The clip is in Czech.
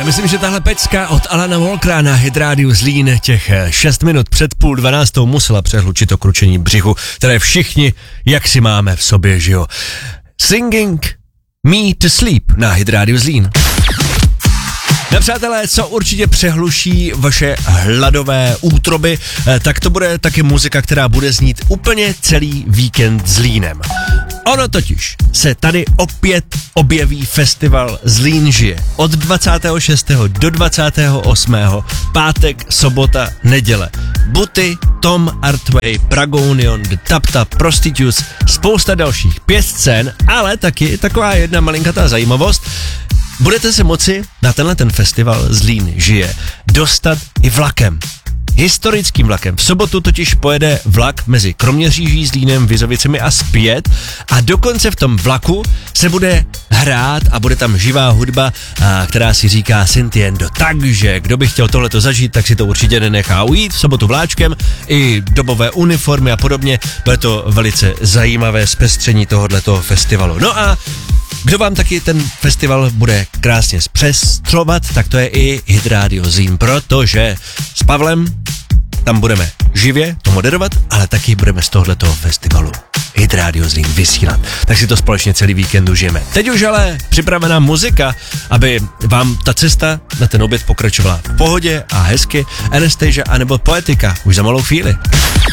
Myslím, že tahle pecka od Alana Walkera na Hit Radio Zlín těch 6 minut před 11:30 musela přehlučit to kručení břichu, které všichni, jak si máme v sobě, že jo. Singing Me to Sleep na Hit Radio Zlín. No přátelé, co určitě přehluší vaše hladové útroby, tak to bude taky muzika, která bude znít úplně celý víkend Zlínem. Ono totiž se tady opět objeví festival Zlín žije. Od 26. do 28. pátek, sobota, neděle. Buty, Tom Artway, Pragonion, The Tap Tap, Prostitutes, spousta dalších 5 scén, ale taky taková jedna malinkatá zajímavost. Budete se moci na ten festival Zlín žije dostat i vlakem. Historickým vlakem. V sobotu totiž pojede vlak mezi Kroměříží, Zlínem, Vizovicemi a zpět a dokonce v tom vlaku se bude hrát a bude tam živá hudba, která si říká Sintiendo. Takže kdo by chtěl tohleto zažít, tak si to určitě nenechá ujít. V sobotu vláčkem i dobové uniformy a podobně. Bude to velice zajímavé zpestření tohoto festivalu. No a kdo vám taky ten festival bude krásně zpřestřovat, tak to je i Hit Radio Zlín, protože s Pavlem tam budeme živě to moderovat, ale taky budeme z tohoto festivalu Hit Radio Zlín vysílat. Tak si to společně celý víkend užijeme. Teď už ale připravená muzika, aby vám ta cesta na ten oběd pokračovala v pohodě a hezky. Anastasia anebo Poetika už za malou chvíli.